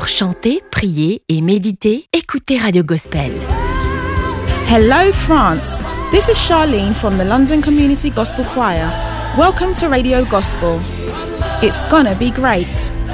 chanter, prier et méditer, écoutez Radio Gospel. Hello France, this is Charlene from the London Community Gospel Choir. Welcome to Radio Gospel. It's gonna be great.